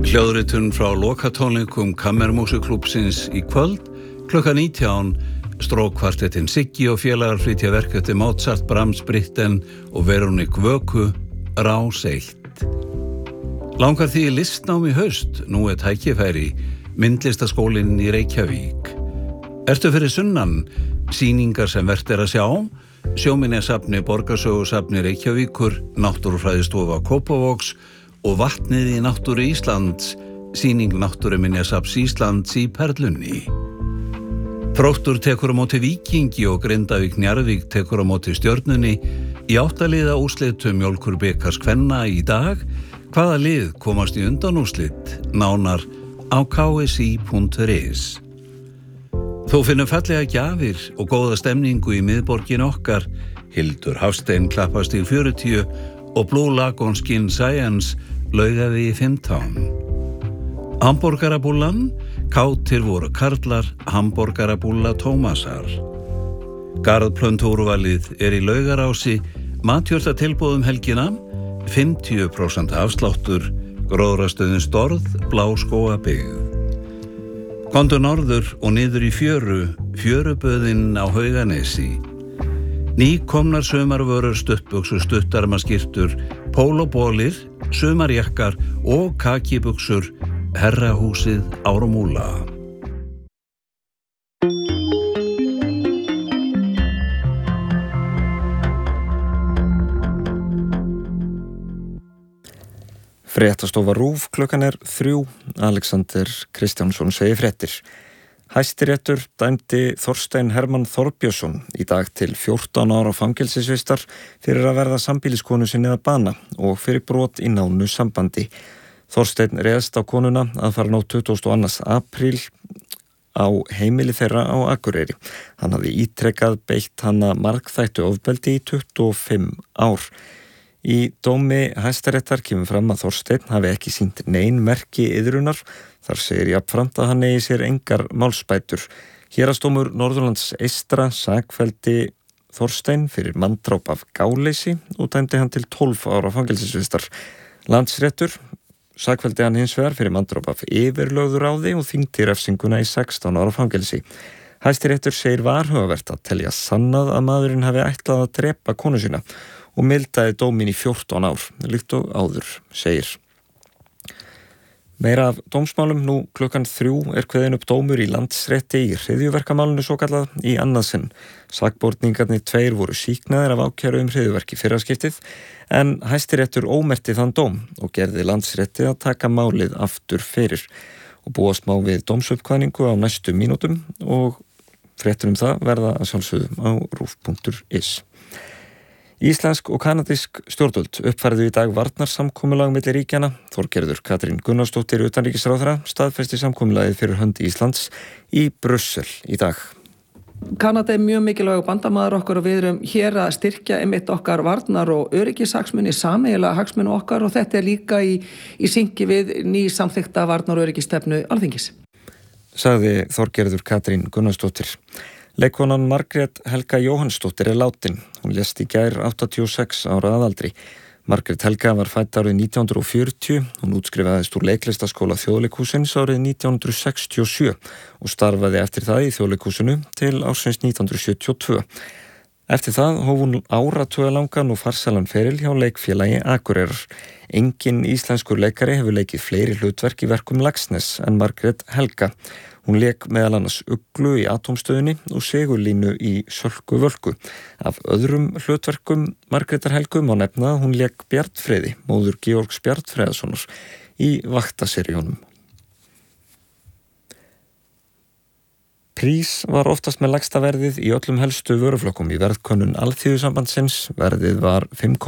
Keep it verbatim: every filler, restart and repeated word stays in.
Hljóðritun frá lokatónleikum Kammermúsíkklúbbsins í kvöld klukkan nítján. Strókkvartettinn Siggi og félagar flytja verk eftir Mozart, Brahms, Britten og Veronique Vöku, Rás eitt. Langar því í listnám í haust, nú er tækifæri, myndlistaskólinn í Reykjavík. Ertu fyrir sunnan, sýningar sem vert er að sjá, Sjóminjasafni, Borgarsögusafni Reykjavíkur, Náttúrufræðistofa Kópavogs og Vatnið í náttúru Íslands, sýning Náttúruminjasafns Íslands í Perlunni. Þróttur tekur á móti Víkingi og Grindavík Njarðvík tekur á móti Stjörnunni í áttaliða úrslitum Mjólkurbikars kvenna í dag. Hvaða lið komast í undanúrslit? Nánar á k s i punktur is. Þú finnum fallega gjafir og góða stemningu í miðborgin okkar. Hildur Hafstein Klappastíg fjörutíu og Blue Lagoon Skin Science Laugavegi fimmtán. Hamborgarabúllan, kátir voru karlar, hamborgarabúlla Tómasar. Garðplöntúrvalið er í Laugarási, matjörta tilboðum helgina, fimmtíu prósent afsláttur, gróðrastöðin Storð, Bláskógabyggð. Komdu norður og niður í fjöru, fjöruböðin á Hauganesi. Nýkomnar sumarvörur, stuttbuxur, stuttarmaskyrtur, pólóbólir, sumarjakkar og kakibuxur, Herrahúsið Ármúla. Fréttastofa RÚV, klukkan er þrjú. Alexander Kristjánsson segir fréttir. Hæstiréttur dæmdi Þorstein Hermann Þorbjörnsson í dag til fjórtán ára fangelsisvistar fyrir að verða sambýliskonu sinni að bana og fyrir brot í nánu sambandi. Þorsteinn réðst á konuna að fara nótt tuttugasta og annan apríl á heimili þeirra á Akureyri. Hann hafði ítrekað beitt hana margþættu ofbeldi í tuttugu og fimm ár. Í dómi Hæstaréttar kemur fram að Þorsteinn hafi ekki sýnt nein merki iðrunar. Þar segir jafnframt að hann eigi sér engar málsbætur. Héraðsdómur Norðurlands eystra sakfelldi Þorsteinn fyrir manndráp af gáleysi og dæmdi hann til tólf ára fangelsisvistar. Landsréttur sakfelldi hann hins vegar fyrir manndráp af yfirlögðu ráði og þyngdi refsinguna í sextán ára fangelsi. Hæstiréttur segir varhugavert að telja sannað að maðurinn hafi ætlað að drepa konu sína og mildaði dómin í fjórtán ár, líkt og áður segir. Meira af dómsmálum, nú klukkan þrjú er kveðinn upp dómur í Landsrétti í hryðjuverkamálinu svokallað í annað sinn. Sakborningarnir tveir voru sýknaðir af ákæru um hryðjuverk í fyrra skiptið, en Hæstiréttur ómerkti þann dóm og gerði Landsrétti að taka málið aftur fyrir og búast má við dómsuppkvæðningu á næstu mínútum og fréttur um það verða að sjálfsögðu á rúv punktur is. Íslensk og kanadísk stjórnvöld uppfærðu í dag varnarsamkomulag milli ríkjanna. Þorgerður Katrín Gunnarsdóttir utanríkisráðherra staðfesti samkomulagið fyrir hönd Íslands í Brussel í dag. Kanada er mjög mikilvægur bandamaður okkar og við erum hér að styrkja einmitt okkar varnar og öryggishagsmuni, sameiginlega hagsmuni okkar og þetta er líka í, í syngi við ný samþykkta varnar- og öryggisstefnu Alþingis. Sagði Þorgerður Katrín Gunnarsdóttir. Leikkonan Margrét Helga Jóhannsdóttir er látin. Hún lést í gær áttatíu og sex ára að aldri. Margrét Helga var fædd árið nítján hundruð fjörutíu. Hún útskrifaðist úr leiklistaskóla Þjóðleikhússins árið nítján hundruð sextíu og sjö og starfaði eftir það í Þjóðleikhúsinu til ársins nítján hundruð sjötíu og tvö. Eftir það hóf hún áratugalangan og farsælan feril hjá leikfélagi Akureyrar. Enginn íslenskur leikari hefur leikið fleiri hlutverk í verkum Laxness en Margrét Helga. Hún lék meðal annars Uglu í Atómstöðinni og Sigurlínu í Sölku Völku. Af öðrum hlutverkum Margrétar Helgu má nefna að hún lék Bjarnfreði, móður Georgs Bjarnfreðasonar, í Vaktaseríunum. Prís var oftast með lægsta verðið í öllum helstu vöruflokkum í verðkönnun Alþýðusambandsins. Verðið var fimm komma